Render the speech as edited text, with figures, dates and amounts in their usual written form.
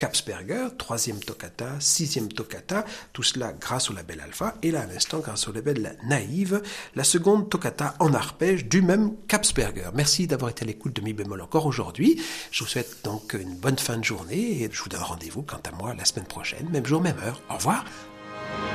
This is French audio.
Kapsberger, 3e toccata, 6e toccata, tout cela grâce au label Alpha, et là à l'instant grâce au label Naïve, la seconde toccata en arpège du même Kapsberger. Merci d'avoir été à l'écoute de Mi bémol encore aujourd'hui. Je vous souhaite donc une bonne fin de journée et je vous donne rendez-vous quant à moi la semaine prochaine, même jour, même heure. Au revoir.